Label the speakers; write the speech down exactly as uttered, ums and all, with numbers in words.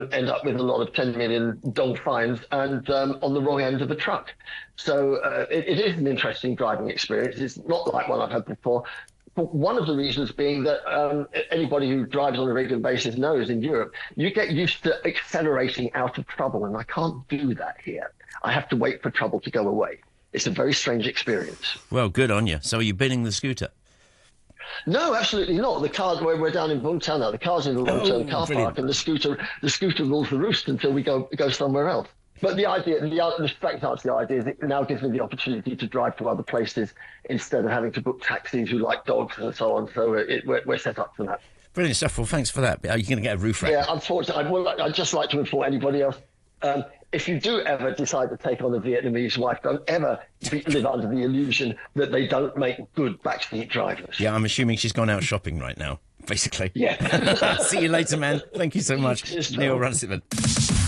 Speaker 1: end up with a lot of ten million dong fines and um, on the wrong end of a truck. So uh, it, it is an interesting driving experience. It's not like one I've had before. One of the reasons being that um, anybody who drives on a regular basis knows in Europe, you get used to accelerating out of trouble, and I can't do that here. I have to wait for trouble to go away. It's a very strange experience.
Speaker 2: Well, good on you. So are you binning the scooter?
Speaker 1: No, absolutely not. The car, we're, we're down in Vung Tau now. The car's in the long-term
Speaker 2: Oh,
Speaker 1: car
Speaker 2: brilliant.
Speaker 1: park, and the scooter, the scooter rules the roost until we go go somewhere else. But the idea, the, the straight answer to the idea is it now gives me the opportunity to drive to other places instead of having to book taxis who like dogs and so on. So it, we're, we're set up for that.
Speaker 2: Brilliant stuff. Well, thanks for that. Are you going to get a roof rack?
Speaker 1: Yeah, unfortunately, I'd, well, I'd just like to inform anybody else. Um, if you do ever decide to take on a Vietnamese wife, don't ever be, live under the illusion that they don't make good backseat drivers.
Speaker 2: Yeah, I'm assuming she's gone out shopping right now, basically.
Speaker 1: Yeah.
Speaker 2: See you later, man. Thank you so much.
Speaker 1: Cheers,
Speaker 2: Neil
Speaker 1: Tom.
Speaker 2: Runciman.